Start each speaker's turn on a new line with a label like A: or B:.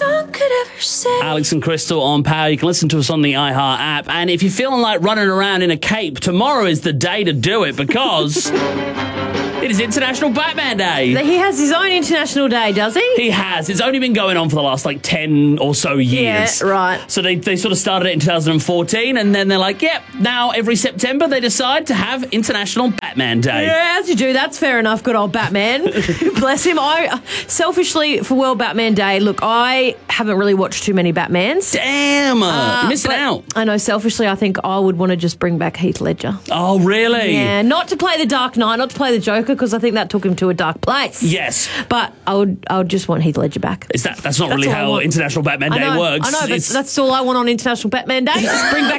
A: song could ever say.
B: Alex and Crystal on Power. You can listen to us on the iHeart app. And if you're feeling like running around in a cape, tomorrow is the day to do it because it is International Batman Day.
A: He has his own International Day, does he?
B: He has. It's only been going on for the last 10 or so years.
A: Yeah, right.
B: So they sort of started it in 2014 and then they're like, yep, now every September they decide to have International Batman Day.
A: Yeah, as you do. That's fair enough. Good old Batman. Bless him. I selfishly, for World Batman Day, look, I haven't really watched too many Batmans.
B: Damn, you're missing out.
A: I know, selfishly, I think I would want to just bring back Heath Ledger.
B: Oh, really?
A: Yeah, not to play the Dark Knight, not to play the Joker, because I think that took him to a dark place.
B: Yes.
A: But I would just want Heath Ledger back.
B: That's not really
A: all I
B: how
A: want.
B: International Batman Day works.
A: I know, but that's all I want on International Batman Day. Just bring back